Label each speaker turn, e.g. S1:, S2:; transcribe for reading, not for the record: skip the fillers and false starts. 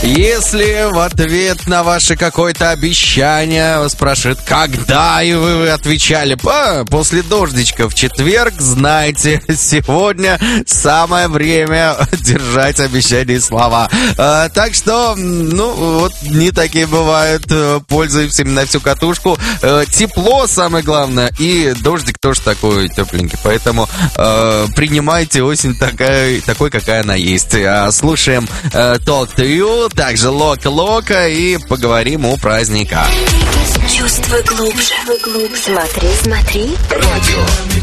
S1: Если в ответ на ваше какое-то обещание вас спрашивают, когда, и вы отвечали после дождичка в четверг, знайте, сегодня самое время держать обещания и слова. Так что, вот не такие бывают, пользуемся им на всю катушку. Тепло самое главное, и дождик тоже такой тепленький, поэтому принимайте осень такой, какая она есть. Слушаем Talk to You, также Лока и поговорим о праздниках.
S2: Чувствуй глубже. Смотри. Радио.